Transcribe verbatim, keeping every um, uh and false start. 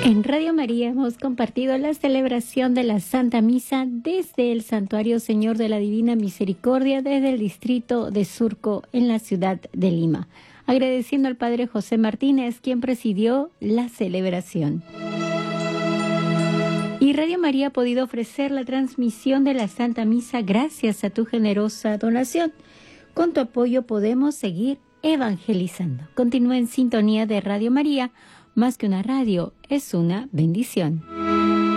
En Radio María hemos compartido la celebración de la Santa Misa desde el Santuario Señor de la Divina Misericordia desde el distrito de Surco en la ciudad de Lima, agradeciendo al Padre José Martínez, quien presidió la celebración. Y Radio María ha podido ofrecer la transmisión de la Santa Misa gracias a tu generosa donación. Con tu apoyo podemos seguir evangelizando. Continúa en sintonía de Radio María. Más que una radio, es una bendición.